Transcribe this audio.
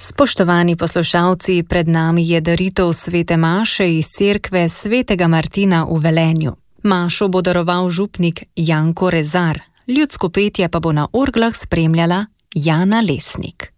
Spoštovani poslušalci, pred nami je daritev svete maše iz cerkve svetega Martina v Velenju. Mašo bo daroval župnik Janko Rezar, ljudsko petje pa bo na orglah spremljala Jana Lesnik.